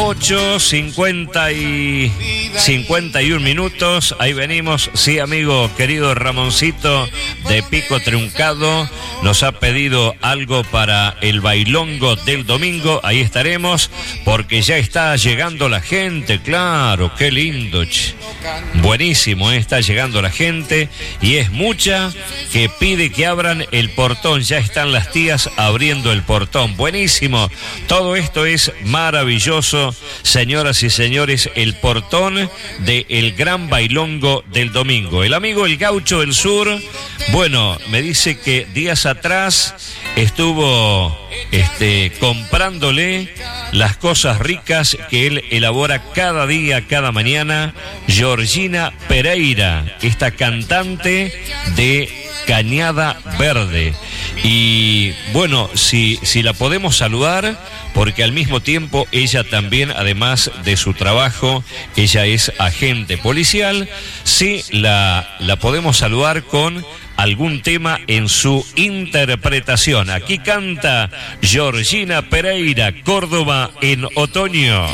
8:51 minutos. Ahí venimos. Sí, amigo, querido Ramoncito de Pico Truncado nos ha pedido algo para el bailongo del domingo. Ahí estaremos porque ya está llegando la gente. Claro, qué lindo. Buenísimo, está llegando la gente y es mucha que pide que abran el portón. Ya están las tías abriendo el portón. Buenísimo. Todo esto es maravilloso, señoras y señores. El portón del gran bailongo del domingo. El amigo El Gaucho del Sur, bueno, me dice que días atrás estuvo comprándole las cosas ricas que él elabora cada día, cada mañana. Georgina Pereira, esta cantante de Cañada Verde. Y bueno, si la podemos saludar, porque al mismo tiempo ella también, además de su trabajo, ella es agente policial, si la podemos saludar con algún tema en su interpretación. Aquí canta Georgina Pereira, Córdoba en otoño.